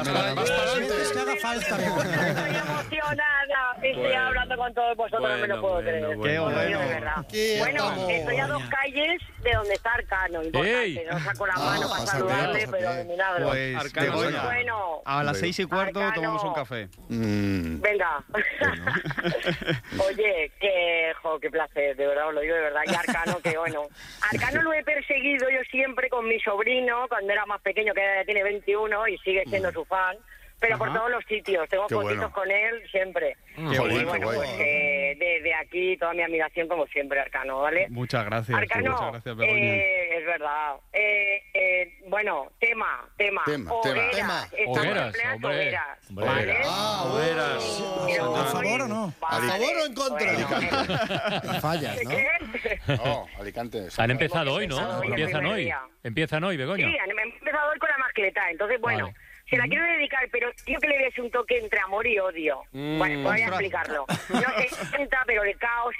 Más para adelante. Que haga falta. Estoy emocionada. Estoy hablando con todos vosotros, no me lo puedo creer. Qué bueno. De verdad. Bueno, estoy a 2 calles de donde está Arcano. Importante. No saco la mano para saludarle, pero de milagro. Pues, Arcano, bueno, a las 6:15 Arcano. tomamos un café. Venga. Oye, qué placer, de verdad, os lo digo de verdad. Y Arcano, que bueno. Arcano lo he perseguido yo siempre con mi sobrino, cuando era más pequeño, que ya tiene 21 y sigue siendo su fan. Pero por todos los sitios, tengo fotitos con él siempre. Qué Y bueno, bueno, pues desde aquí toda mi admiración como siempre, Arcano, ¿vale? Muchas gracias. Arcano, Muchas gracias, Begoña. es verdad. Bueno, tema. Tema. Hogueras. ¿Vale? Hogueras. ¿A favor o no? ¿A favor o en contra? No fallas, ¿no? ¿Qué? No, Alicante. Han empezado hoy, ¿no? Empezado hoy, el Empiezan primer hoy. día. Empiezan hoy, Begoña. Sí, han empezado hoy con la mascleta, entonces bueno, Vale. se la quiero dedicar, pero quiero que le des un toque entre amor y odio. Bueno, voy a explicarlo. No se cuenta, pero el caos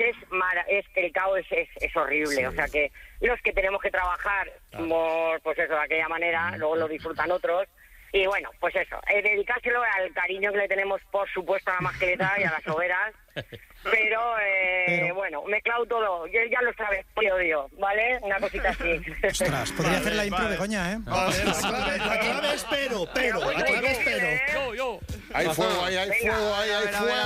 es horrible, o sea que los que tenemos que trabajar, pues eso, de aquella manera, luego lo disfrutan otros. Y bueno, pues eso, dedicárselo al cariño que le tenemos, por supuesto, a la mascleta y a las hogueras. Pero bueno, mezclado todo, ya lo sabes, te odio, ¿vale? Una cosita así. Ostras, podría hacer la impro Begoña, ¿eh? La clave es pero. La clave es pero. Yo. Hay fuego, hay fuego.